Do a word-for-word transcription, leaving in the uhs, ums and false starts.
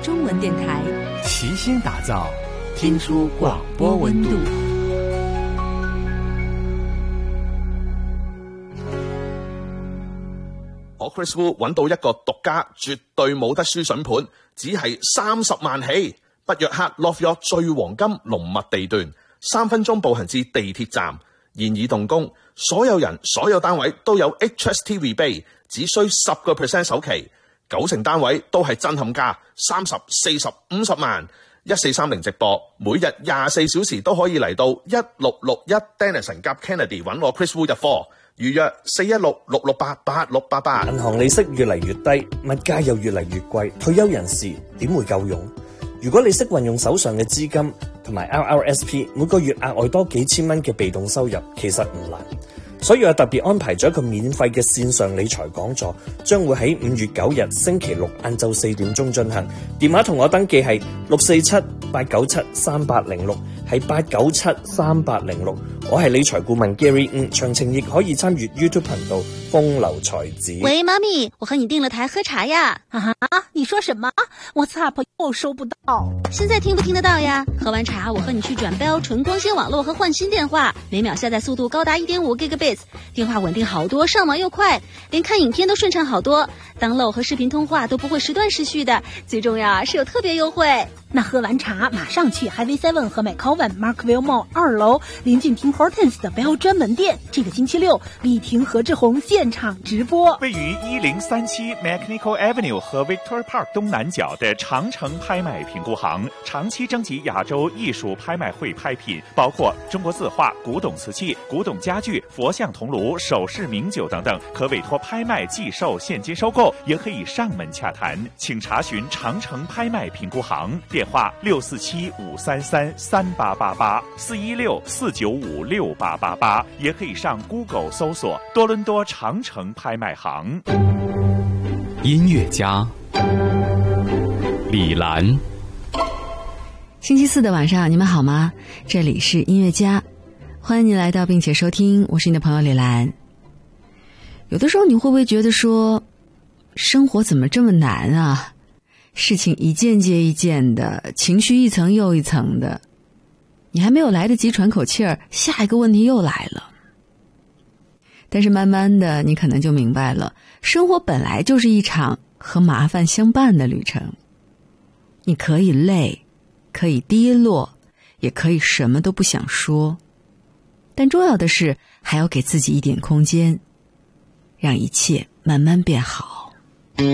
中文电台， 齐心打造听出广播温度。 我 Chris Wu 揾到一個獨家絕對冇得輸筍盤，只係三十萬起。北約克 Love York 最黃金濃密地段，三分鐘步行至地鐵站，現已動工。所有人、所有單位都有 H S T rebate， 只需十個 percent 首期，九成單位都係震撼價，三十、四十、五十萬。一四三零直播，每日廿四小時都可以嚟到一六六一 Denison 夾 Kennedy 揾我 Chris Wu 入貨。預約四一六六六八八六八八。 銀行利息越嚟越低，物價又越嚟越貴，退休人士點會夠用？如果你識運用手上嘅資金同埋 R R S P， 每個月額外多幾千蚊嘅被動收入，其實唔難。所以我特別安排咗一個免費嘅線上理財講座，將會喺五月九日星期六晏晝四點鐘進行。電話同我登記係六四七八九七三八零六，係八九七三八零六。我係理財顧問 Gary， 嗯，詳情亦可以參閱 YouTube 頻道風流才子。 喂，媽咪，我和你訂了台喝茶呀。 啊，你說什麼？我 WhatsApp 又收不到。 現在聽不聽得到呀？喝完茶，我和你去轉標純光纖網絡和換新電話，每秒下載速度高達 一點五 gigabits， 電話穩定好多，上網又快，連看影片都順暢好多，當漏和視頻通話都不會時斷時續的。最重要啊，是有特別優惠。 那喝完茶馬上去 Highway Seven 和 McCowan Markville Mall 二樓臨近 Tim Hortons 的標專門店，這個星期六力挺何志宏現場直播。 位於一零三七 Mechanical Avenue 和 Victor Park 東南角的長城拍賣評估行，長期徵集亞洲藝術拍賣會拍品，包括中國字畫、古董瓷器、古董家具、佛像銅爐、首飾名酒等等，可委託拍賣寄售、現金收購，也可以上門洽談。請查詢長城拍賣評估行，電話六四七五三三三八八八四一六四九五六八八八，也可以上 Google 搜索多倫多長城拍賣行。 音樂家李蘭， 星期四的晚上，你們好嗎？這裡是音樂家，歡迎你來到並且收聽，我是你的朋友李蘭。有的時候你會不會覺得說，生活怎麼這麼難啊？事情一件接一件的，情緒一層又一層的，你還沒有來得及喘口氣兒，下一個問題又來了。但是慢慢的，你可能就明白了，生活本來就是一場和麻煩相伴的旅程。你可以累，可以低落，也可以什麼都不想說，但重要的是，還要給自己一點空間，讓一切慢慢變好。